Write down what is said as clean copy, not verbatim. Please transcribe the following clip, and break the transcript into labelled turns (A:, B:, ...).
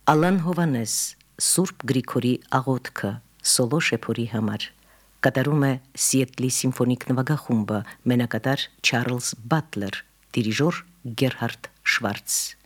A: Ալան Հովանես Սուրբ Գրիգորի աղոթքը սոլո շեփորի համար կատարում է Սիեթլի սիմֆոնիկ նվագախումբը, մենակատար Չարլզ Բատլեր, դիրիժոր Գերհարդ Շվարց։